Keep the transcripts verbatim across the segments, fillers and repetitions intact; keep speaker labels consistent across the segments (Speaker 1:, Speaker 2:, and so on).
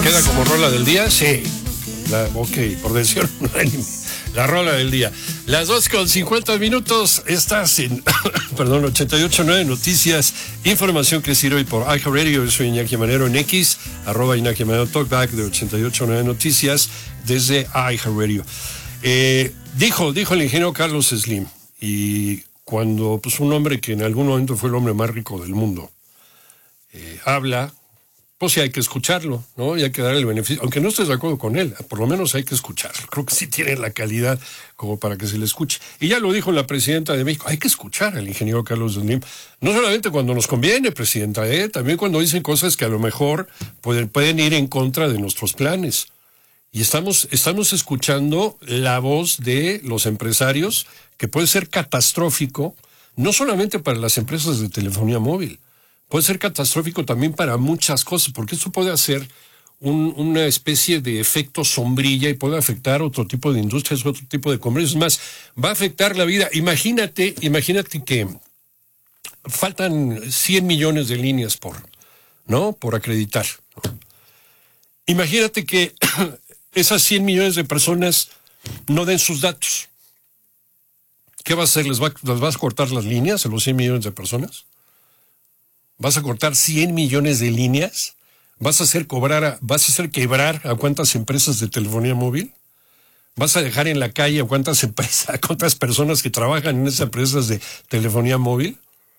Speaker 1: ¿Queda como rola del día? Sí. La, ok, por decisión unánime. La rola del día. Las dos con cincuenta minutos. Estás en, perdón, ochenta y ocho punto nueve Noticias. Información que sirve hoy por iHeartRadio. Yo soy Iñaki Manero en X, arroba Iñaki Manero Talkback de ochenta y ocho punto nueve Noticias desde iHeartRadio. Eh, dijo, dijo el ingeniero Carlos Slim, y cuando pues un hombre que en algún momento fue el hombre más rico del mundo, eh, habla, pues sí hay que escucharlo, ¿no? Y hay que darle el beneficio, aunque no estés de acuerdo con él, por lo menos hay que escucharlo. Creo que sí tiene la calidad como para que se le escuche. Y ya lo dijo la presidenta de México, hay que escuchar al ingeniero Carlos Slim, no solamente cuando nos conviene, presidenta, ¿eh? También cuando dicen cosas que a lo mejor pueden, pueden ir en contra de nuestros planes. Y estamos, estamos escuchando la voz de los empresarios, que puede ser catastrófico, no solamente para las empresas de telefonía móvil, puede ser catastrófico también para muchas cosas, porque esto puede hacer un, una especie de efecto sombrilla y puede afectar otro tipo de industrias, otro tipo de comercios. Es más, va a afectar la vida. Imagínate, imagínate que faltan cien millones de líneas por, ¿no? Por acreditar. Imagínate que esas cien millones de personas no den sus datos. ¿Qué vas a hacer? ¿Les, va, ¿Les vas a cortar las líneas a los cien millones de personas? ¿Vas a cortar cien millones de líneas? ¿Vas a hacer cobrar, a, vas a hacer quebrar a cuántas empresas de telefonía móvil? ¿Vas a dejar en la calle a cuántas empresas, a cuántas personas que trabajan en esas empresas de telefonía móvil?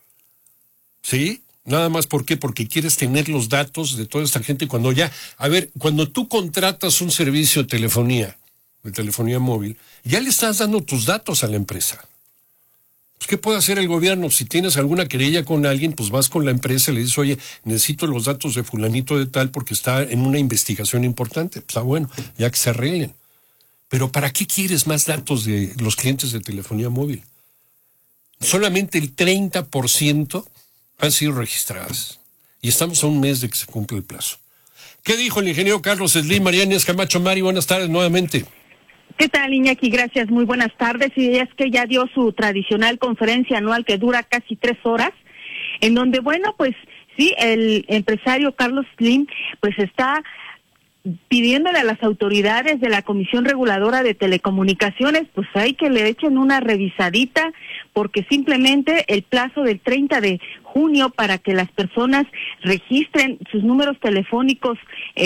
Speaker 1: ¿Sí? Nada más, ¿por qué? Porque quieres tener los datos de toda esta gente cuando ya... A ver, cuando tú contratas un servicio de telefonía, de telefonía móvil, ya le estás dando tus datos a la empresa. Pues, ¿qué puede hacer el gobierno? Si tienes alguna querella con alguien, pues vas con la empresa y le dices, oye, necesito los datos de fulanito de tal porque está en una investigación importante. Pues, ah, bueno, ya que se arreglen. Pero ¿para qué quieres más datos de los clientes de telefonía móvil? Solamente el treinta por ciento han sido registradas. Y estamos a un mes de que se cumple el plazo. ¿Qué dijo el ingeniero Carlos Slim? María Inés Camacho. Mari, buenas tardes nuevamente.
Speaker 2: ¿Qué tal, Iñaki? Gracias, muy buenas tardes. Y es que ya dio su tradicional conferencia anual que dura casi tres horas, en donde, bueno, pues sí, el empresario Carlos Slim, pues está pidiéndole a las autoridades de la Comisión Reguladora de Telecomunicaciones, pues hay que le echen una revisadita, porque simplemente el plazo del treinta de junio para que las personas registren sus números telefónicos eh,